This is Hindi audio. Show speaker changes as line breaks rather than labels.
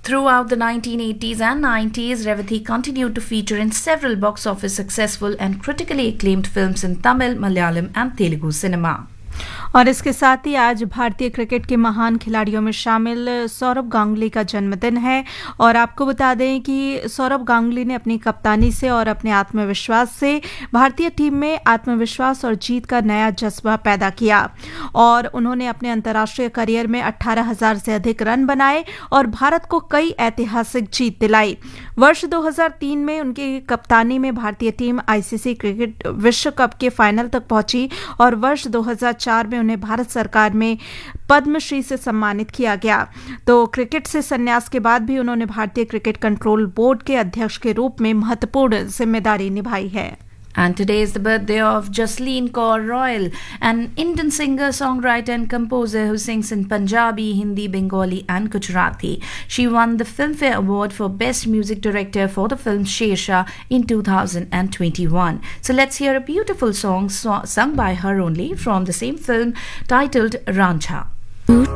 Throughout the 1980s and 90s, Revati continued to feature in several box office successful and critically acclaimed films in Tamil, Malayalam and Telugu cinema.
और इसके साथ ही आज भारतीय क्रिकेट के महान खिलाड़ियों में शामिल सौरभ गांगुली का जन्मदिन है। और आपको बता दें कि सौरभ गांगुली ने अपनी कप्तानी से और अपने आत्मविश्वास से भारतीय टीम में आत्मविश्वास और जीत का नया जज्बा पैदा किया। और उन्होंने अपने अंतर्राष्ट्रीय करियर में 18,000 से अधिक रन बनाए और भारत को कई ऐतिहासिक जीत दिलाई। वर्ष 2003 में उनकी कप्तानी में भारतीय टीम आईसीसी क्रिकेट विश्व कप के फाइनल तक पहुंची और वर्ष 2004 में उन्हें भारत सरकार में पद्मश्री से सम्मानित किया गया। तो क्रिकेट से संन्यास के बाद भी उन्होंने भारतीय क्रिकेट कंट्रोल बोर्ड के अध्यक्ष के रूप में महत्वपूर्ण जिम्मेदारी निभाई है।
And today is the birthday of Jasleen Kaur Royal, an Indian singer, songwriter and composer who sings in Punjabi, Hindi, Bengali and Gujarati. She won the Filmfare Award for Best Music Director for the film Shersha in 2021. So let's hear a beautiful song sung by her only from the same film titled Rancha.